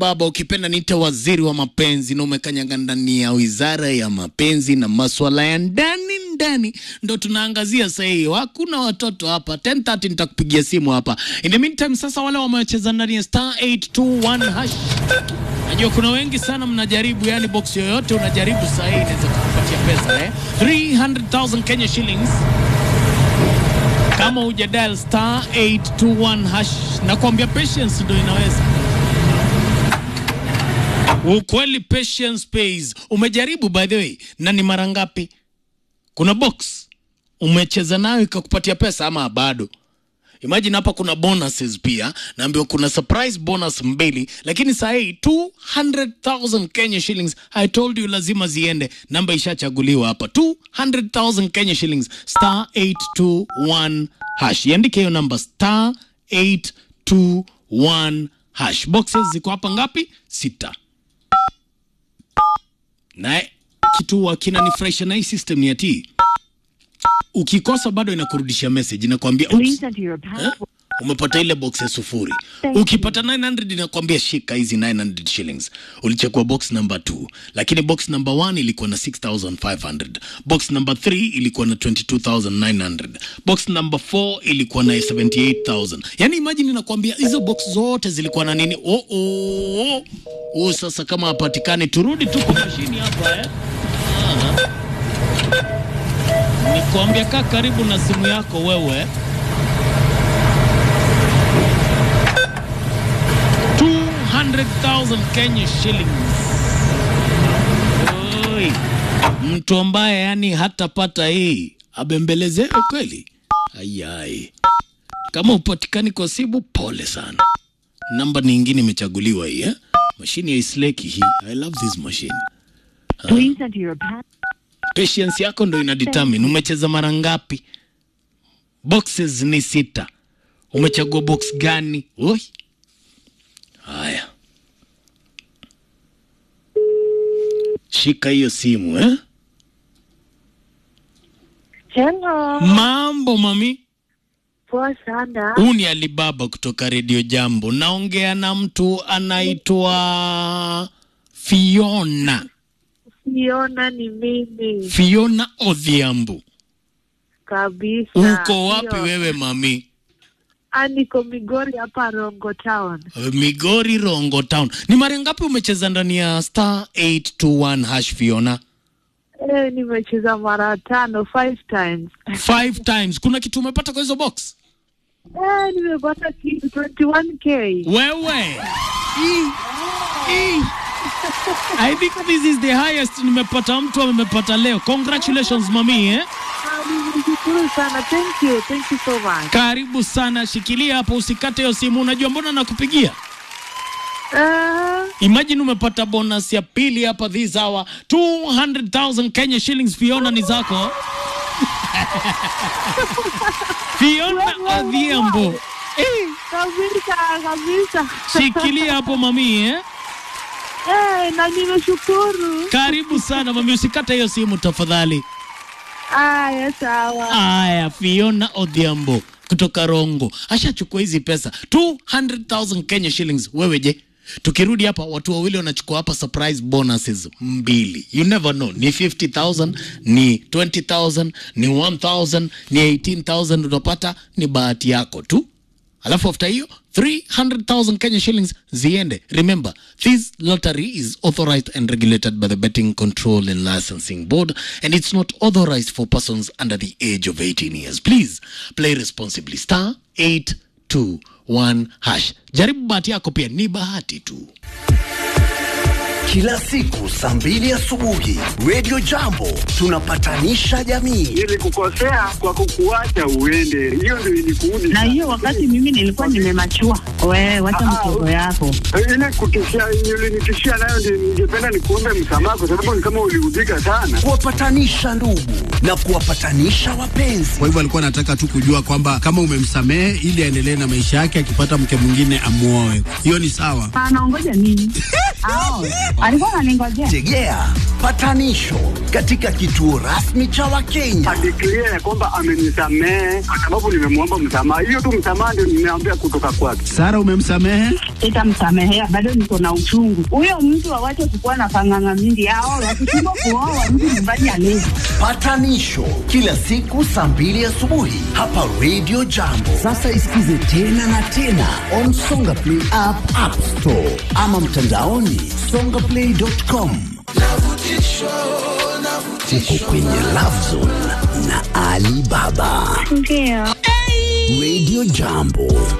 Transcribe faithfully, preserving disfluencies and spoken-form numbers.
Baba ukipenda niite waziri wa mapenzi na umekanyaga ndani ya wizara ya mapenzi na masuala ya ndani ndani ndo tunaangazia sasa hivi. Hakuna watoto hapa. ten thirty nitakupigia simu hapa. In the meantime sasa wale wamecheza ndani ya star eight two one hash. Najua kuna wengi sana mnajaribu, yani box yoyote unajaribu sasa hivi inaweza kukupatia pesa eh. three hundred thousand Kenya shillings. Kama uja dial star eight two one hash na kuambia patience ndio inaweza. Ukweli patience pays. Umejaribu by the way na ni mara ngapi? Kuna box umecheza nayo ikakupatia pesa ama bado? Imagine hapa kuna bonuses pia. Naambiwa kuna surprise bonus mbili. Lakini saa hii two hundred thousand Kenya shillings. I told you lazima ziende. Namba ishachaguliwa hapa. two hundred thousand Kenya shillings. Star eight two one hash. Iandike hiyo namba star eight two one hash. Boxes ziko hapa ngapi? Sita. Na kitu wakina nifurahisha na hii system ni ati ukikosa bado inakurudishia message inakwambia eh? Umepata ile box ya sufuri. Ukipata nine hundred inakwambia shika hizi nine hundred shillings. Ulichukua box number two, lakini box number one ilikuwa na six thousand five hundred. Box number three ilikuwa na twenty-two thousand nine hundred. Box number four ilikuwa na seventy-eight thousand. Yani imagine inakwambia hizo box zote zilikuwa na nini? Oh oh. Oh sasa kama hapatikani turudi tu kwa mashini hapa eh. Ah. Nikwambia kaa karibu na simu yako wewe. two hundred thousand Kenya shillings. Oi. Mtu ambaye yani hatapata hii abembeleze kweli. Ayai. Kama upatikani kwa simu pole sana. Namba nyingine imechaguliwa hii eh. Mashini ya Isleki hii. I love this machine. Please enter your pa- Patience yako ndo inadetermine umecheza mara ngapi. Boxes ni sita. Umechagua box gani? Oi. Haya. Shika hiyo simu eh? Hello. Mambo mami. Poa sana. Uni Alibaba kutoka Radio Jambo. Naongea na mtu anaitwa Fiona. Fiona ni mimi. Fiona Odhiambo. Kabisa. Uko wapi Fiona. wewe mami? Aniko Migori hapa Rongo Town. Migori Rongo Town. Ni mara ngapi umecheza ndani ya star eight two one hash Fiona? Eh, nimecheza mara tano, five times. Five times. Kuna kitu umepata kwa hizo box? Eh, nimepata kitu twenty-one K. Wewe. Ii. Ii. I think this is the highest nimepata mtu amepata leo. Congratulations mami eh. Nimeshukuru sana. Thank you. Thank you so much. Karibu sana, shikilia hapo usikate hiyo simu. Unajua mbona nakupigia? Uh, Imagine umepata bonus ya pili hapa this hour. two hundred thousand Kenya shillings Fiona ni zako. Fiona Odhiambo. Eh, kabisa, kabisa. shikilia hapo mami eh. Eh, na nimeshukuru. Karibu sana mami, usikate hiyo simu tafadhali. Aya, sawa. Aya, Fiona Odhiambo kutoka Rongo. Ashachukua hizi pesa two hundred thousand Kenya shillings. Wewe je? Tukirudi hapa watu wawili wanachukua hapa surprise bonuses mbili. You never know. Ni fifty thousand, ni twenty thousand, ni one thousand, ni eighteen thousand utapata, ni bahati yako tu. Alafu after hiyo three hundred thousand Kenya shillings ziende. Remember, this lottery is authorized and regulated by the Betting Control and Licensing Board, and it's not authorized for persons under the age of eighteen years. Please play responsibly. Star eight two one hash. Jaribu bahati yako pia, ni bahati tu. Kila siku saa mbili asubuhi Radio Jambo tunapatanisha jamii. Ili kukosea kwa kukuacha uende, hiyo ndio ilikuudi. Na hiyo wakati mimi nilikuwa nimemachua. Wewe wacha mtoto yako. Ile kutishia, ile nitishia nayo ndio ningependa nikuombe msamaha kwa sababu ni kama uliudhika sana. Kuwapatanisha ndugu na kuwapatanisha wapenzi. Kwa hivyo alikuwa anataka tu kujua kwamba kama umemsamehe ili aendelee na maisha yake, akipata mke mwingine amuoe. Hiyo ni sawa. Anaongoja nini? Ao. Alikuwa ananingojea. Tegea Patanisho katika kituo rasmi cha Wakenya. Adeklia ya kwamba amenisamehe kwa sababu nimemwomba msamaha. Hiyo tu msamaha ndio nimeambia kutoka kwake. Sara, umemsamehe? Sitamsamehea, bado niko na uchungu. Huyo mtu awache kukuwa na panganga mingi yao, wakishindwa kuoa mtu nyumbani alezi. Patanisho kila siku saa mbili asubuhi hapa Radio Jambo. Sasa isikize tena na tena on Songa Play app, App Store ama mtandaoni songa play dot com. Uko kwenye Love Zone na Ali Baba. Ndio. Radio Jambo.